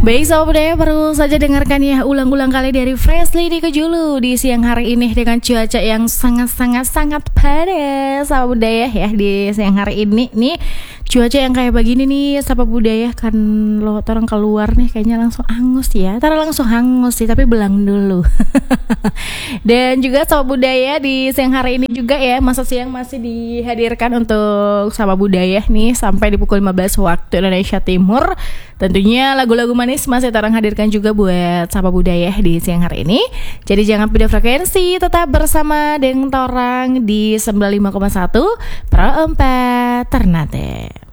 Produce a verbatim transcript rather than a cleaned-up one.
Baik sahabat budaya, baru saja dengarkan ya ulang-ulang kali dari Freshly di Kejulu di siang hari ini dengan cuaca yang sangat-sangat-sangat panas sahabat budaya ya di siang hari ini nih. Cuaca yang kayak begini nih sahabat budaya, kan lo orang keluar nih kayaknya langsung hangus ya. Ntar langsung hangus sih, tapi belang dulu. Dan juga sahabat budaya di siang hari ini juga ya, masa siang masih dihadirkan untuk sahabat budaya nih sampai di pukul lima belas waktu Indonesia Timur. Tentunya lagu-lagu manis masih terang hadirkan juga buat sahabat budaya di siang hari ini. Jadi jangan pindah frekuensi, tetap bersama dengan Torang di sembilan puluh lima koma satu Pro empat Ternate.